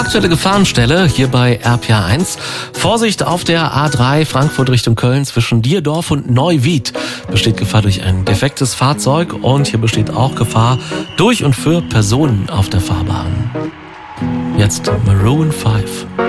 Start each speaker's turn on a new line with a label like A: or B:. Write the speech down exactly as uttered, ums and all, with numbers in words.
A: Aktuelle Gefahrenstelle hier bei R P R eins. Vorsicht auf der A drei Frankfurt Richtung Köln zwischen Dierdorf und Neuwied. Besteht Gefahr durch ein defektes Fahrzeug und hier besteht auch Gefahr durch und für Personen auf der Fahrbahn. Jetzt Maroon fünf.